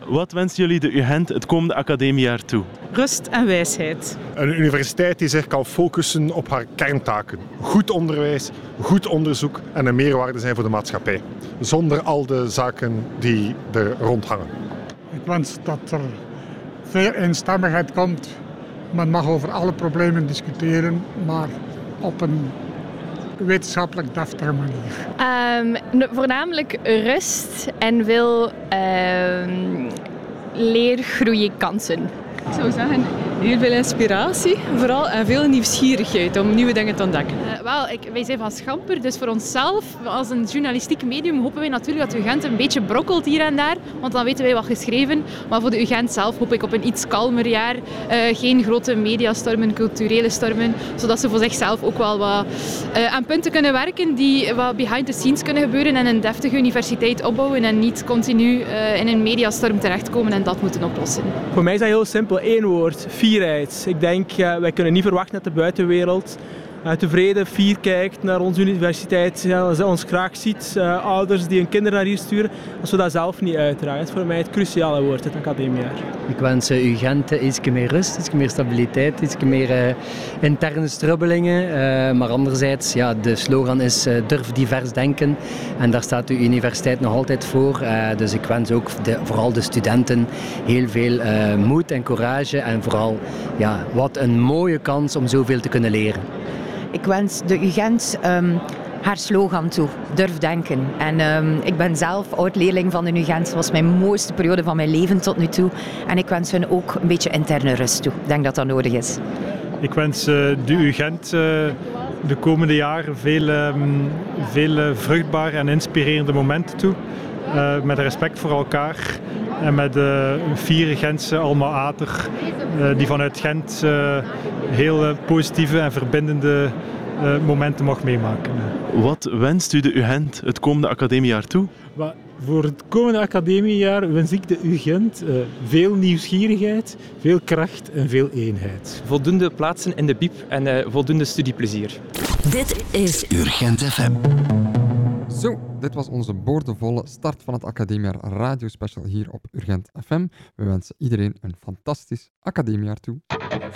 Wat wensen jullie de UGent het komende academiejaar toe? Rust en wijsheid. Een universiteit die zich kan focussen op haar kerntaken. Goed onderwijs, goed onderzoek en een meerwaarde zijn voor de maatschappij. Zonder al de zaken die er rondhangen. Ik wens dat er veel eenstemmigheid komt. Men mag over alle problemen discussiëren, maar op een wetenschappelijk deftige manier. Voornamelijk rust en veel leergroeikansen. Ik zou zeggen, heel veel inspiratie, vooral en veel nieuwsgierigheid om nieuwe dingen te ontdekken. Wij zijn van Schamper, dus voor onszelf, als een journalistiek medium, hopen wij natuurlijk dat UGent een beetje brokkelt hier en daar, want dan weten wij wat geschreven. Maar voor de UGent zelf hoop ik op een iets kalmer jaar, geen grote mediastormen, culturele stormen, zodat ze voor zichzelf ook wel wat aan punten kunnen werken die wat behind the scenes kunnen gebeuren en een deftige universiteit opbouwen en niet continu in een mediastorm terechtkomen en dat moeten oplossen. Voor mij is dat heel simpel, één woord, fierheid. Ik denk, wij kunnen niet verwachten dat de buitenwereld tevreden, fier kijkt naar onze universiteit, ze ons graag ziet, ouders die hun kinderen naar hier sturen, als we dat zelf niet uitdragen. Dat is voor mij het cruciale woord, het academiejaar. Ik wens UGent iets meer rust, iets meer stabiliteit, iets meer interne strubbelingen. Maar anderzijds, ja, de slogan is durf divers denken en daar staat de universiteit nog altijd voor. Dus ik wens ook vooral de studenten heel veel moed en courage en vooral wat een mooie kans om zoveel te kunnen leren. Ik wens de UGent haar slogan toe, durf denken. En ik ben zelf oud-leerling van de UGent. Dat was mijn mooiste periode van mijn leven tot nu toe. En ik wens hun ook een beetje interne rust toe. Ik denk dat dat nodig is. Ik wens de UGent de komende jaren veel vruchtbare en inspirerende momenten toe. Met respect voor elkaar en met fiere Gentse alma mater die vanuit Gent heel positieve en verbindende momenten mag meemaken. Wat wenst u de UGent het komende academiejaar toe? Voor het komende academiejaar wens ik de UGent veel nieuwsgierigheid, veel kracht en veel eenheid. Voldoende plaatsen in de biep en voldoende studieplezier. Dit is Urgent FM. Zo, dit was onze boordevolle start van het academiejaar radiospecial hier op Urgent FM. We wensen iedereen een fantastisch academiejaar toe.